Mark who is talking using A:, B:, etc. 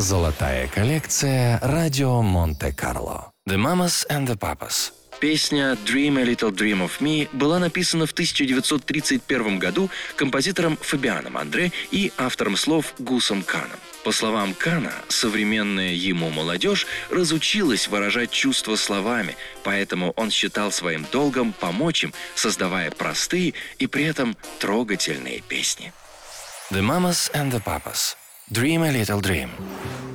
A: Золотая коллекция «Радио Монте-Карло». The Mamas and the Papas. Песня «Dream a Little Dream of Me» была написана в 1931 году композитором Фабианом Андре и автором слов Гусом Каном. По словам Кана, современная ему молодежь разучилась выражать чувства словами, поэтому он считал своим долгом помочь им, создавая простые и при этом трогательные песни. The Mamas and the Papas. Dream a Little Dream.